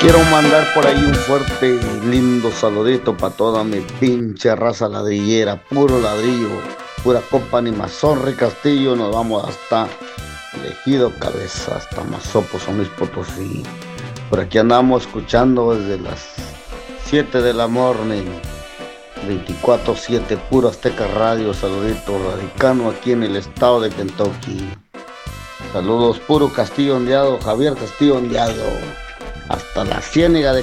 Quiero mandar por ahí un fuerte y lindo saludito para toda mi pinche raza ladrillera, puro ladrillo, pura copa Mazorri Castillo. Nos vamos hasta Ejido Cabeza, hasta Mazopo, San Luis Potosí. Por aquí andamos escuchando desde las 7 de la morning, 24/7, puro Azteca Radio. Saludito radicano aquí en el estado de Kentucky. Saludos, puro Castillo Ondeado, Javier Castillo Ondeado, hasta la Ciénega de